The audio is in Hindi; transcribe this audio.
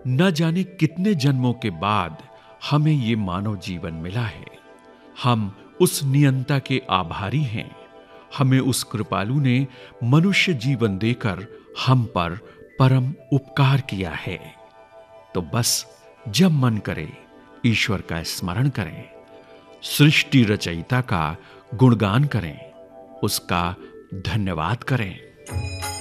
न जाने कितने जन्मों के बाद हमें ये मानव जीवन मिला है। हम उस नियंता के आभारी हैं। हमें उस कृपालु ने मनुष्य जीवन देकर हम पर परम उपकार किया है। तो बस जब मन करे ईश्वर का स्मरण करें, सृष्टि रचयिता का गुणगान करें, उसका धन्यवाद करें।